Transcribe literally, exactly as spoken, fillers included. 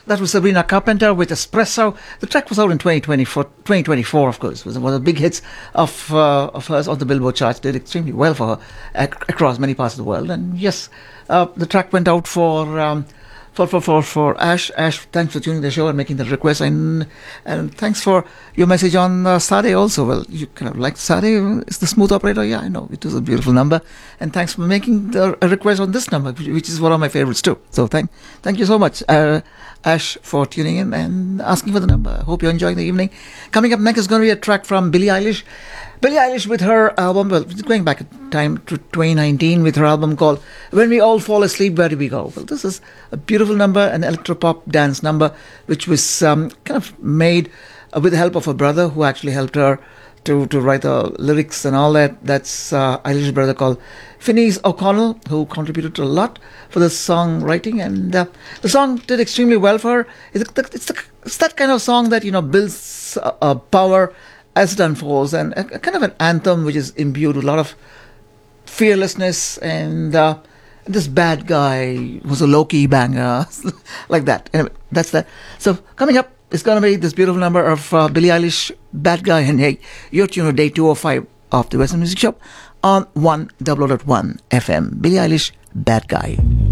That was Sabrina Carpenter with Espresso. The track was out in twenty twenty-four, twenty twenty-four of course. It was one of the big hits of uh, of hers on the Billboard charts. Did extremely well for her ac- across many parts of the world. And yes, uh, the track went out for... Um, For, for, for, for Ash. Ash, thanks for tuning the show and making the request. And and thanks for your message on uh, Sade also. Well, you kind of like Sade. It's the smooth operator. Yeah, I know. It was a beautiful number. And thanks for making the, a request on this number, which, which is one of my favorites too. So thank thank you so much, uh, Ash, for tuning in and asking for the number. I hope you're enjoying the evening. Coming up next is going to be a track from Billie Eilish. Billie Eilish with her album, well, going back in time to twenty nineteen with her album called When We All Fall Asleep, Where Do We Go? Well, this is a beautiful number, an electropop dance number, which was um, kind of made uh, with the help of her brother, who actually helped her to, to write the lyrics and all that. That's uh, Eilish's brother called Phineas O'Connell, who contributed a lot for the songwriting, and uh, the song did extremely well for her. It's, the, it's, the, it's that kind of song that, you know, builds uh, uh, power as it unfolds, and a, a kind of an anthem which is imbued with a lot of fearlessness, and uh, this bad guy was a low-key banger, like that. Anyway, that's that. So coming up is going to be this beautiful number of uh, Billie Eilish, Bad Guy, and hey, you're tuned to day two oh five of the Western Music Shop on one oh oh point one F M. Billie Eilish, Bad Guy.